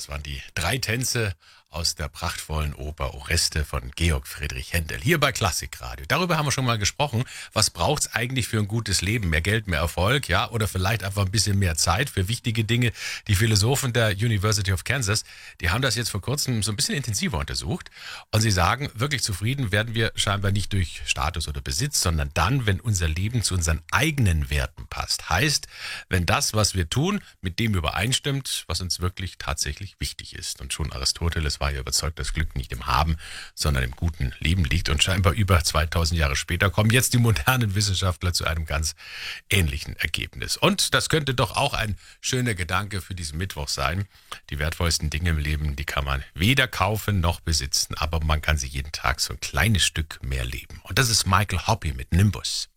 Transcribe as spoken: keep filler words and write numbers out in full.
Das waren die drei Tänze aus der prachtvollen Oper Oreste von Georg Friedrich Händel. Hier bei Klassikradio. Darüber haben wir schon mal gesprochen. Was braucht's eigentlich für ein gutes Leben? Mehr Geld, mehr Erfolg, ja? Oder vielleicht einfach ein bisschen mehr Zeit für wichtige Dinge. Die Philosophen der University of Kansas, die haben das jetzt vor kurzem so ein bisschen intensiver untersucht. Und sie sagen, wirklich zufrieden werden wir scheinbar nicht durch Status oder Besitz, sondern dann, wenn unser Leben zu unseren eigenen Werten passt. Heißt, wenn das, was wir tun, mit dem übereinstimmt, was uns wirklich tatsächlich wichtig ist. Und schon Aristoteles war ja überzeugt, dass Glück nicht im Haben, sondern im guten Leben liegt. Und scheinbar über zweitausend Jahre später kommen jetzt die modernen Wissenschaftler zu einem ganz ähnlichen Ergebnis. Und das könnte doch auch ein schöner Gedanke für diesen Mittwoch sein. Die wertvollsten Dinge im Leben, die kann man weder kaufen noch besitzen, aber man kann sie jeden Tag so ein kleines Stück mehr leben. Und das ist Michael Hoppy mit Nimbus.